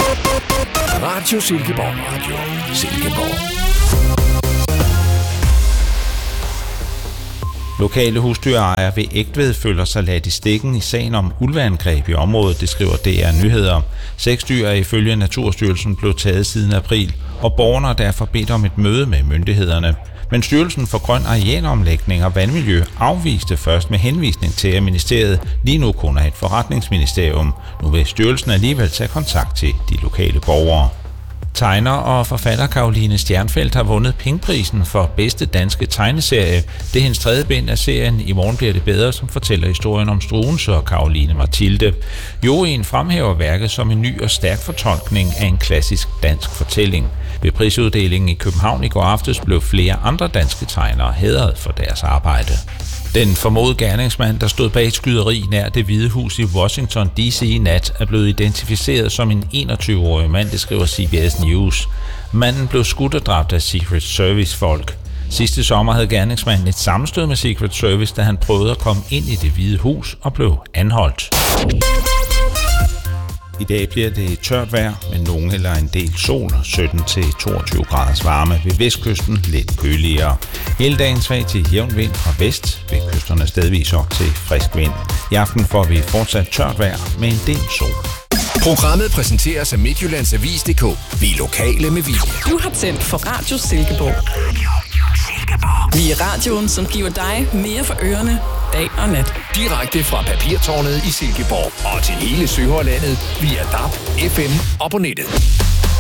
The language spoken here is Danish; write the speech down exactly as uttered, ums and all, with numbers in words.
Radio Silkeborg. Radio Silkeborg. Lokale husdyrejere ved Egtved føler sig ladt i stikken i sagen om ulveangreb i området, det skriver D R Nyheder. Seks dyr er ifølge Naturstyrelsen blevet taget siden april, og borgerne har derfor bedt om et møde med myndighederne. Men Styrelsen for Grøn Arealomlægning og Vandmiljø afviste først med henvisning til, at ministeriet lige nu kun er et forretningsministerium. Nu vil styrelsen alligevel tage kontakt til de lokale borgere. Tegner og forfatter Caroline Stjernfeldt har vundet Pengeprisen for bedste danske tegneserie. Det er hendes tredje bind af serien I morgen bliver det bedre, som fortæller historien om Struensee og Caroline Mathilde. Juryen fremhæver værket som en ny og stærk fortolkning af en klassisk dansk fortælling. Ved prisuddelingen i København i går aftes blev flere andre danske tegnere hædret for deres arbejde. Den formodede gerningsmand, der stod bag et skyderi nær Det Hvide Hus i Washington D C i nat, er blevet identificeret som en enogtyve-årig mand, det skriver C B S News. Manden blev skudt og dræbt af Secret Service-folk. Sidste sommer havde gerningsmanden et sammenstød med Secret Service, da han prøvede at komme ind i Det Hvide Hus og blev anholdt. I dag bliver det tørt vejr, men nogen eller en del sol, sytten til toogtyve graders varme. Ved vestkysten lidt køligere. Hele dagen svag til jævn vind fra vest, ved kysterne stedvis op til frisk vind. I aften får vi fortsat tørt vejr med en del sol. Programmet præsenteres af Midtjyllands Avis punktum d k. Vi er lokale med vilje. Du har tændt for Radio Silkeborg. Vi er radioen, som giver dig mere for ørerne, dag og nat. Direkte fra Papirtårnet i Silkeborg og til hele Sønderjyllandet via D A B, F M og på nettet.